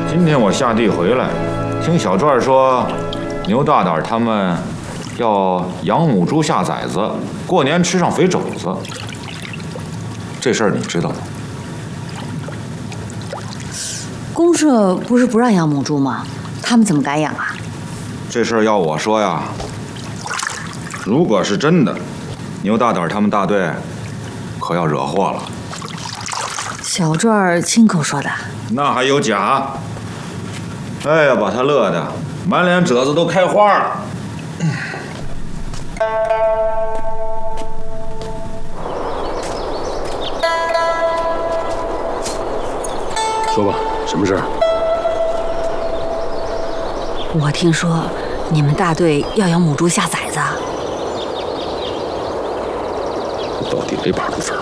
今天我下地回来，听小转说，牛大胆他们要养母猪下崽子，过年吃上肥肘子。这事儿你知道吗？ 公社不是不让养母猪吗？他们怎么敢养啊？ 这事儿要我说呀，如果是真的，牛大胆他们大队可要惹祸了。 小转亲口说的。 那还有假？哎呀，把他乐的满脸褶子都开花了。 说吧，什么事儿？ 我听说你们大队要养母猪下崽子， 到底没把住分儿。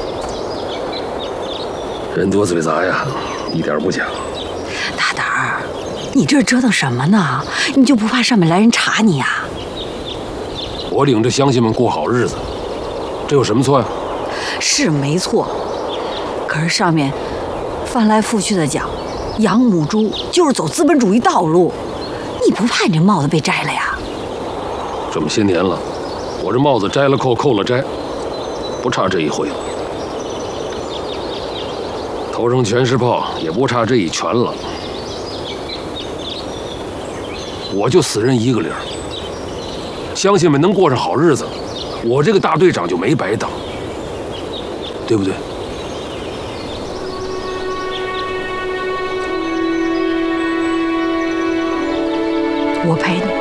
人多嘴杂呀，一点不假。 大胆儿，你这是折腾什么呢？你就不怕上面来人查你呀？ 我领着乡亲们过好日子，这有什么错呀？ 是没错，可是上面翻来覆去的讲，养母猪就是走资本主义道路，你不怕你这帽子被摘了呀？ 这么些年了，我这帽子摘了扣，扣了摘，不差这一回了。头上全是炮，也不差这一拳了。我就死人一个理儿，乡亲们能过上好日子，我这个大队长就没白当，对不对？ 我陪你，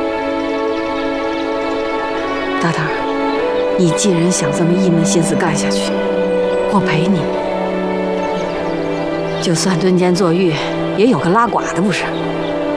大胆儿，你既然想这么一门心思干下去，我陪你。就算蹲监坐狱，也有个拉寡的不是？